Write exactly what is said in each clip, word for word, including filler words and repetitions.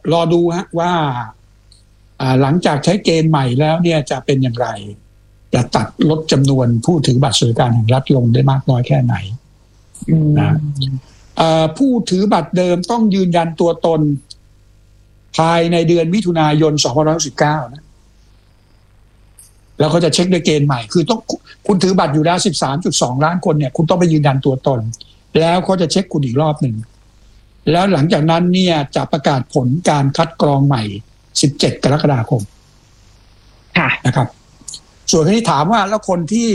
รอดูฮะว่าหลังจากใช้เกณฑ์ใหม่แล้วเนี่ยจะเป็นอย่างไรจะตัดลดจำนวนผู้ถือบัตรสวัสดิการแห่งรัฐลงได้มากน้อยแค่ไหนนะผู้ถือบัตรเดิมต้องยืนยันตัวตนภายในเดือนมิถุนายนสองพันห้าร้อยหกสิบเก้านะแล้วเขาจะเช็คด้วยเกณฑ์ใหม่คือต้องคุณถือบัตรอยู่แล้ว สิบสามจุดสอง ล้านคนเนี่ยคุณต้องไปยืนยันตัวตนแล้วเขาจะเช็คคุณอีกรอบหนึ่งแล้วหลังจากนั้นเนี่ยจะประกาศผลการคัดกรองใหม่สิบเจ็ดกรกฎาคมค่ะนะครับส่วนที่ถามว่าแล้วคนที่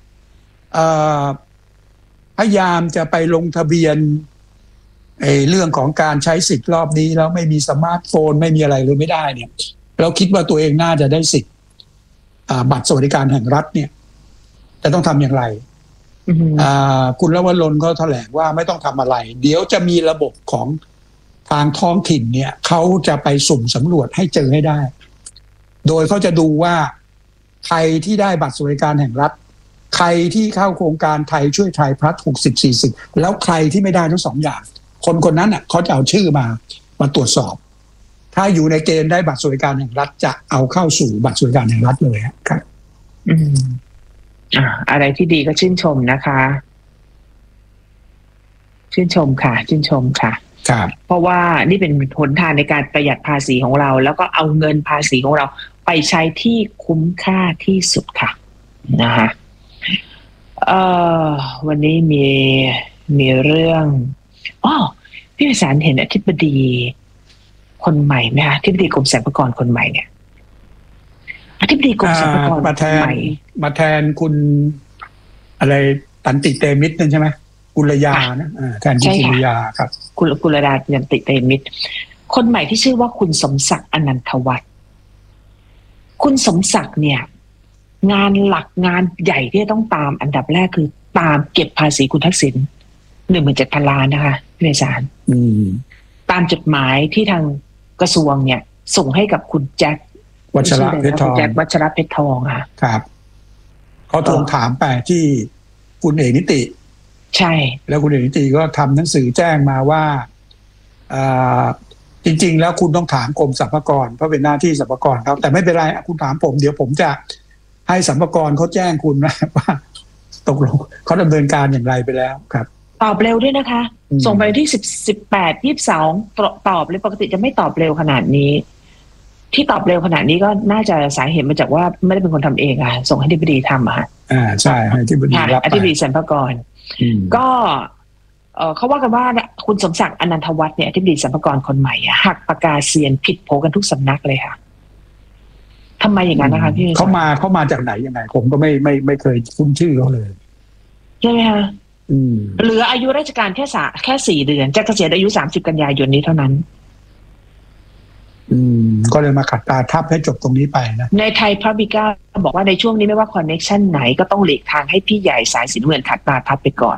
พยายามจะไปลงทะเบียนเรื่องของการใช้สิทธิ์รอบนี้แล้วไม่มีสมาร์ทโฟนไม่มีอะไรเลยไม่ได้เนี่ยเราคิดว่าตัวเองน่าจะได้สิทธิ์บัตรสวัสดิการแห่งรัฐเนี่ยจะต้องทำอย่างไรคุณลวรนก็แถลงว่าไม่ต้องทำอะไรเดี๋ยวจะมีระบบของทางท้องถิ่นเนี่ยเขาจะไปสุ่มสำรวจให้เจอให้ได้โดยเขาจะดูว่าใครที่ได้บัตรสวัสดิการแห่งรัฐใครที่เข้าโครงการไทยช่วยไทยพลัสหกสิบ สี่สิบแล้วใครที่ไม่ได้ทั้งสองอย่างคนคนนั้นน่ะเขาจะเอาชื่อมามาตรวจสอบถ้าอยู่ในเกณฑ์ได้บัตรสวัสดิการแห่งรัฐจะเอาเข้าสู่บัตรสวัสดิการแห่งรัฐเลยครับอืมอ่าอะไรที่ดีก็ชื่นชมนะคะชื่นชมค่ะชื่นชมค่ะครับเพราะว่านี่เป็นหนทางในการประหยัดภาษีของเราแล้วก็เอาเงินภาษีของเราไปใช้ที่คุ้มค่าที่สุดค่ะนะคะเอ่อวันนี้มีมีเรื่องอ๋อพี่วิสารเห็นอธิบดีคนใหม่ไหมคะอธิบดีกรมสรรพากรคนใหม่เนี่ยอธิบดีกรมสรรพากรมาแทนมาแทนคุณอะไรตันติเตมิตรนั่นใช่ไหมกุลยานะแทนคุณกุลยาครับกุลกุลดายันติเตมิตรคนใหม่ที่ชื่อว่าคุณสมศักดิ์อนันทวัฒน์คุณสมศักดิ์เนี่ยงานหลักงานใหญ่ที่ต้องตามอันดับแรกคือตามเก็บภาษีคุณทักษิณหนึ่งหมื่นเจ็ดพันล้านนะคะพี่เมษารตามจดหมายที่ทางกระทรวงเนี่ยส่งให้กับคุณแจ็ควัชระเพชรทองแจ็ควัชระเพชรทองค่ะครับเขาทวงถามไปที่คุณเอกนิติใช่แล้วคุณเอกนิติก็ทำหนังสือแจ้งมาว่าจริงๆแล้วคุณต้องถามกรมสรรพากรเพราะเป็นหน้าที่สรรพากรครับแต่ไม่เป็นไรคุณถามผมเดี๋ยวผมจะให้สรรพากรเขาแจ้งคุณนะว่าตกลงเขาดำเนินการอย่างไรไปแล้วครับตอบเร็วด้วยนะคะส่งไปที่สิบสิบแปดยี่สิบสองตอบเลยปกติจะไม่ตอบเร็วขนาดนี้ที่ตอบเร็วขนาดนี้ก็น่าจะสาเหตุมาจากว่าไม่ได้เป็นคนทำเองอ่ะส่งให้อธิบดีทำอ่ะอ่าใช่ให้อธิบดีรับไปอธิบดีสรรพากรก็เขาว่ากันว่าคุณสมศักดิ์อนันทวัฒน์เนี่ยอธิบดีสรรพากรคนใหม่หักปากกาเซียนผิดโผกันทุกสำนักเลยค่ะทำไมอย่างนั้นนะคะพี่เขามาเขามาจากไหนยังไงผมก็ไม่ไม่ไม่เคยคุ้นชื่อเขาเลยใช่ไหมคะเหลืออายุราชการแค่สาแค่สี่เดือนจะเกษียณอายุสามสิบกันยายนนี้เท่านั้นอืมก็เลยมาขัดตาทับให้จบตรงนี้ไปนะในไทยพาบิก้าบอกว่าในช่วงนี้ไม่ว่าคอนเนคชั่นไหนก็ต้องหลีกทางให้พี่ใหญ่สายสีน้ำเงินขัดตาทับไปก่อน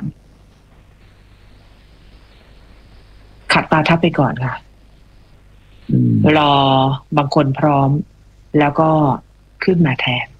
ขัดตาทับไปก่อนค่ะรอบางคนพร้อมแล้วก็ขึ้นมาแทน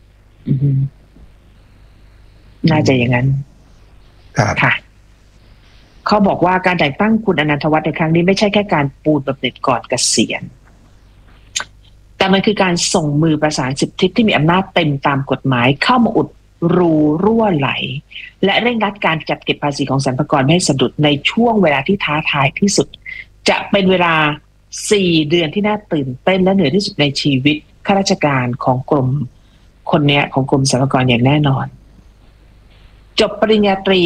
น่าจะอย่างนั้นค่ะเขาบอกว่าการแต่งตั้งคุณอนันทวัฒน์ในครั้งนี้ไม่ใช่แค่การปูนบำเหน็จก่อนเกษียณแต่มันคือการส่งมือประสานสิทธิที่มีอำนาจเต็มตามกฎหมายเข้ามาอุดรูรั่วไหลและเร่งรัดการจัดเก็บภาษีของสรรพากรไม่ให้สะดุดในช่วงเวลาที่ท้าทายที่สุดจะเป็นเวลาสี่เดือนที่น่าตื่นเต้นและเหนื่อยที่สุดในชีวิตข้าราชการของกรมคนเนี้ยของกรมสรรพากรอย่างแน่นอนจบปริญญาตรี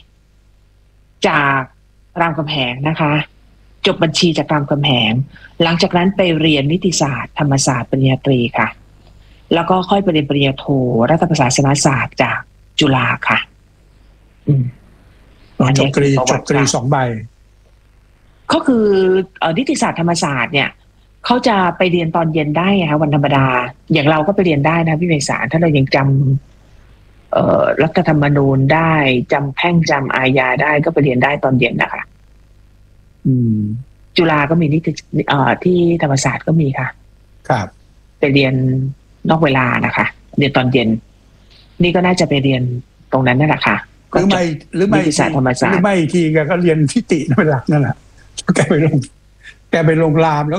จากรามคำแหงนะคะจบบัญชีจากรามคำแหงหลังจากนั้นไปเรียนนิติศาสตร์ธรรมศาสตร์ปริญญาตรีค่ะแล้วก็ค่อยไปเรียนปริญญาโทรัฐประศาสนศาสตร์จากจุฬาค่ะอืมจบตรีจบตรีสองใบก็คือนิติศาสตร์ธรรมศาสตร์เนี่ยเขาจะไปเรียนตอนเย็นได้ค่ะวันธรรมดาอย่างเราก็ไปเรียนได้นะพี่เมษาถ้าเรายังจำเอ่อรัฐธรรมนูญได้จำแพ่งจำอาญาได้ก็ไปเรียนได้ตอนเย็นนะคะอืมจุฬาก็มีนิติเอ่อที่ธรรมศาสตร์ก็มีค่ะครับไปเรียนนอกเวลานะคะเรียนตอนเย็นนี่ก็น่าจะไปเรียนตรงนั้นนั่นแหละค่ะหรือไม่หรือไม่นิติศาสตร์ธรรมศาสตร์หรือไม่ทีแกก็เรียนทิตินั่นเป็นหลักนั่นแหละแกไปลงแกไปลงรามแล้ว